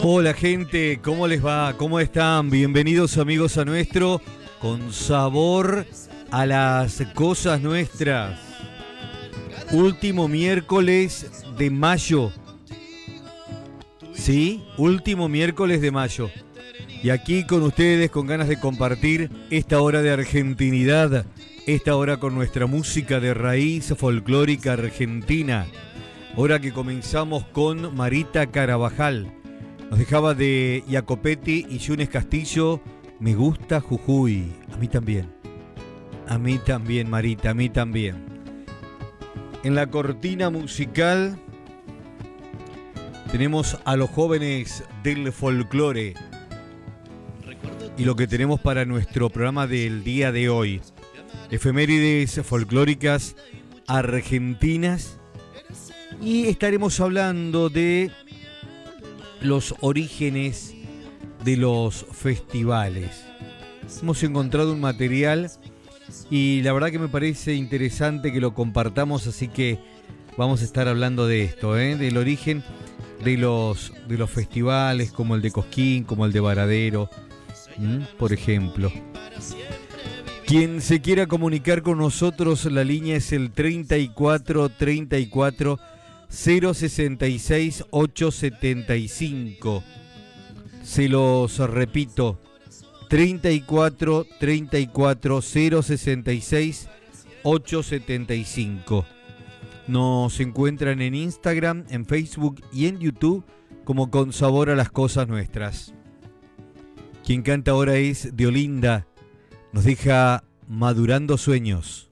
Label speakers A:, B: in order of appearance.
A: Hola gente, ¿cómo les va? ¿Cómo están? Bienvenidos amigos a nuestro Con Sabor a las Cosas Nuestras. Último miércoles de mayo. Sí, último miércoles de mayo. Y aquí con ustedes con ganas de compartir esta hora de argentinidad, esta hora con nuestra música de raíz folclórica argentina. Hora que comenzamos con Marita Carabajal. Nos dejaba de Jacopetti y Yunes Castillo, Me gusta Jujuy. A mí también. A mí también, Marita, a mí también. En la cortina musical tenemos a los jóvenes del folclore. Y lo que tenemos para nuestro programa del día de hoy. Efemérides folclóricas argentinas. Y estaremos hablando de los orígenes de los festivales. Hemos encontrado un material y la verdad que me parece interesante que lo compartamos, así que vamos a estar hablando de esto, del origen de los festivales, como el de Cosquín, como el de Varadero, por ejemplo. Quien se quiera comunicar con nosotros, la línea es el 34 066 875. Se los repito, 34 066 875. Nos encuentran en Instagram, en Facebook y en YouTube como Con Sabor a las Cosas Nuestras. Quien canta ahora es de Olinda. Nos deja Madurando Sueños.